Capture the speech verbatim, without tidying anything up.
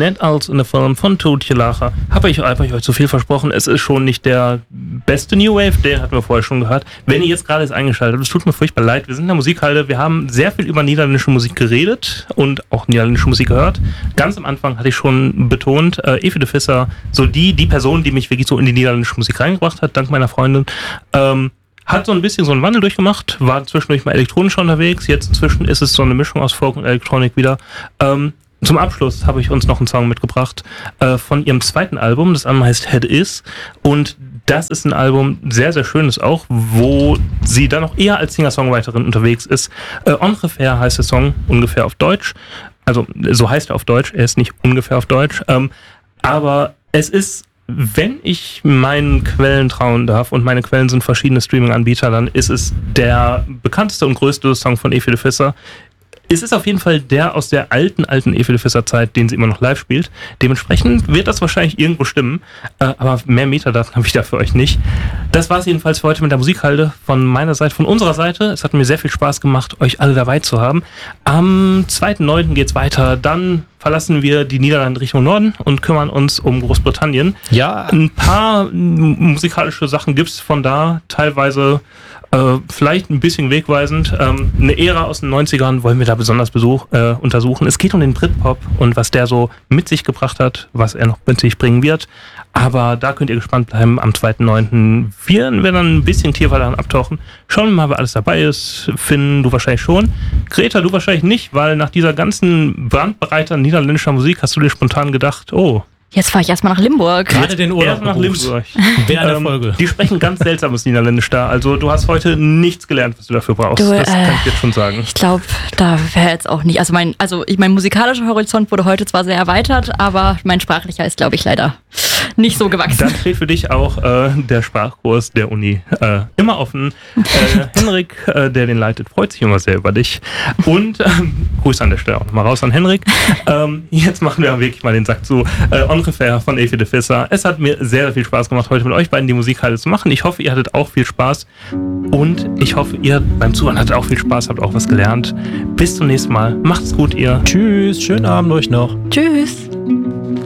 nett aus in der Form von Totgelacher. Habe ich einfach euch zu viel versprochen. Es ist schon nicht der beste New Wave, den hatten wir vorher schon gehört. Wenn ihr jetzt gerade jetzt eingeschaltet habt, es tut mir furchtbar leid. Wir sind in der Musikhalle, wir haben sehr viel über niederländische Musik geredet und auch niederländische Musik gehört. Ganz am Anfang hatte ich schon betont, äh, Eefje de Visser, so die, die Person, die mich wirklich so in die niederländische Musik reingebracht hat, dank meiner Freundin, ähm, hat so ein bisschen so einen Wandel durchgemacht, war zwischendurch mal elektronisch unterwegs, jetzt inzwischen ist es so eine Mischung aus Folk und Elektronik wieder. Ähm, zum Abschluss habe ich uns noch einen Song mitgebracht äh, von ihrem zweiten Album, das Album heißt Head Is und das ist ein Album, sehr, sehr schönes auch, wo sie dann noch eher als Singer-Songwriterin unterwegs ist. Äh, Ungefähr heißt der Song, ungefähr auf Deutsch, also so heißt er auf Deutsch, er ist nicht ungefähr auf Deutsch, ähm, aber es ist, wenn ich meinen Quellen trauen darf, und meine Quellen sind verschiedene Streaming-Anbieter, dann ist es der bekannteste und größte Song von Eefje de Visser. Es ist auf jeden Fall der aus der alten, alten Eefje de Visser Zeit, den sie immer noch live spielt. Dementsprechend wird das wahrscheinlich irgendwo stimmen, äh, aber mehr Metadaten habe ich da für euch nicht. Das war es jedenfalls für heute mit der Musikhalde von meiner Seite, von unserer Seite. Es hat mir sehr viel Spaß gemacht, euch alle dabei zu haben. Am zweiten neunten geht's weiter, dann verlassen wir die Niederlande Richtung Norden und kümmern uns um Großbritannien. Ja. Ein paar musikalische Sachen gibt's von da, teilweise äh, vielleicht ein bisschen wegweisend. Ähm, eine Ära aus den neunzigern wollen wir da besonders besuch, äh, untersuchen. Es geht um den Britpop und was der so mit sich gebracht hat, was er noch mit sich bringen wird. Aber da könnt ihr gespannt bleiben. Am zweiten neunten werden wir dann ein bisschen tiefer daran abtauchen. Schauen wir mal, wer alles dabei ist. Finn, du wahrscheinlich schon. Greta, du wahrscheinlich nicht, weil nach dieser ganzen brandbreiter niederländischer Musik hast du dir spontan gedacht, oh, jetzt fahre ich erstmal nach Limburg. Gerade den Urlaub erst nach Limburg. Während der Ähm, Folge. die sprechen ganz seltsames Niederländisch da. Also du hast heute nichts gelernt, was du dafür brauchst. Du, das äh, kann ich jetzt schon sagen. Ich glaube, da wäre jetzt auch nicht. Also mein, also ich, mein musikalischer Horizont wurde heute zwar sehr erweitert, aber mein sprachlicher ist, glaube ich, leider nicht so gewachsen. Dann steht für dich auch äh, der Sprachkurs der Uni äh, immer offen. Äh, Henrik, äh, der den leitet, freut sich immer sehr über dich. Und ähm, Grüße an der Stelle auch nochmal raus an Henrik. Ähm, jetzt machen wir wirklich mal den Sack zu. Äh, Ungefähr von Eefje de Visser. Es hat mir sehr, sehr viel Spaß gemacht, heute mit euch beiden die Musikhalle zu machen. Ich hoffe, ihr hattet auch viel Spaß. Und ich hoffe, ihr beim Zuhören hattet auch viel Spaß, habt auch was gelernt. Bis zum nächsten Mal. Macht's gut, ihr. Tschüss, schönen Abend euch noch. Tschüss.